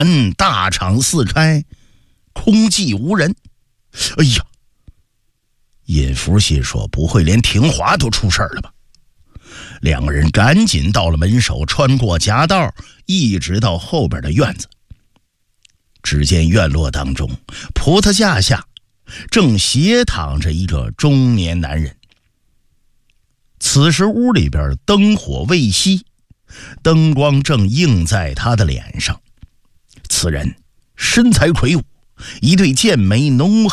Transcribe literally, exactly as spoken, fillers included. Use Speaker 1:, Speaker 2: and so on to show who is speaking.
Speaker 1: 嗯，大敞四开，空寂无人。哎呀，尹福心说不会连廷华都出事了吧？两个人赶紧到了门首，穿过夹道，一直到后边的院子。只见院落当中，葡萄架下正斜躺着一个中年男人。此时屋里边灯火未熄，灯光正映在他的脸上。此人身材魁梧，一对剑眉浓